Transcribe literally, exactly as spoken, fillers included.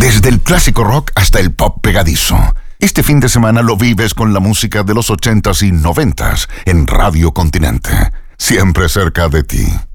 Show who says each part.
Speaker 1: Desde el clásico rock hasta el pop pegadizo. Este fin de semana lo vives con la música de los ochentas y noventas en Radio Continente. Siempre cerca de ti.